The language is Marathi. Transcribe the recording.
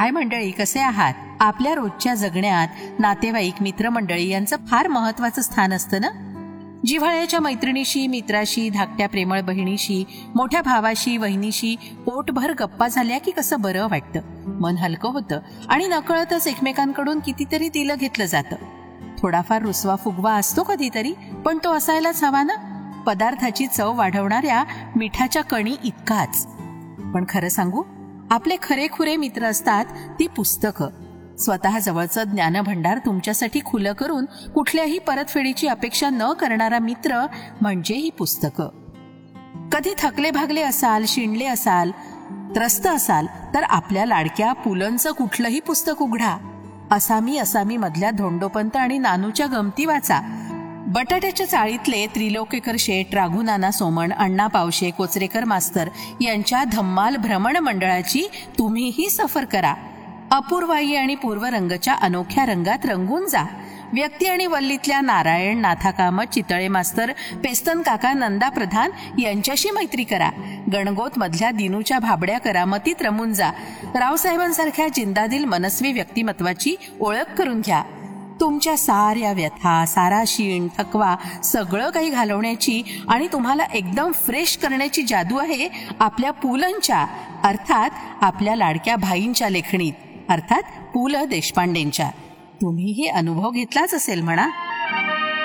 काय मंडळी, कसे आहात? आपल्या रोजच्या जगण्यात नातेवाईक, मित्रमंडळी यांचं फार महत्वाचं स्थान असतं ना. जिव्हाळ्याच्या मैत्रिणीशी, मित्राशी, धाकट्या प्रेमळ बहिणीशी, मोठ्या भावाशी, वहिनीशी पोटभर गप्पा झाल्या की कसं बरं वाटतं, मन हलकं होतं आणि नकळतच एकमेकांकडून कितीतरी दिलं घेतलं जातं. थोडाफार रुसवा फुगवा असतो कधीतरी, पण तो असायलाच हवा ना. पदार्थाची चव वाढवणाऱ्या मिठाच्या कणी इतकाच. पण खरं सांगू, आपले खरेखुरे मित्र असतात ती पुस्तकं. स्वतः जवळचं ज्ञानभंडार तुमच्यासाठी खुलं करून कुठल्याही परतफेडीची अपेक्षा न करणारा मित्र म्हणजे ही पुस्तकं. कधी थकले भागले असाल, शिणले असाल, त्रस्त असाल तर आपल्या लाडक्या पुलंचं कुठलंही पुस्तक उघडा. असामी मधल्या धोंडोपंत आणि नानूच्या गमती वाचा. बटाट्याच्या चाळीतले त्रिलोकेकर शेठ, राघुनाना सोमण, अण्णा पावशे, कोचरेकर मास्तर यांच्या धम्माल भ्रमण मंडळाची तुम्हीही सफर करा. अपूर्वाई आणि पूर्वरंगच्या अनोख्या रंगात रंगून जा. व्यक्ती आणि वल्लीतल्या नारायण, नाथा कामत, चितळे मास्तर, पेस्तन काका, नंदा प्रधान यांच्याशी मैत्री करा. गणगोत मधल्या दिनूच्या भाबड्या करामतीत रमून जा. रावसाहेबांसारख्या जिंदादिल मनस्वी व्यक्तिमत्वाची ओळख करून घ्या. तुमच्या साऱ्या व्यथा, सारा शीण, थकवा सगळं काही घालवण्याची आणि तुम्हाला एकदम फ्रेश करण्याची जादू आहे आपल्या पुलंच्या, अर्थात आपल्या लाडक्या भाईंच्या लेखणीत, अर्थात पु ल देशपांडेंच्या. तुम्हीही अनुभव घेतलाच असेल म्हणा.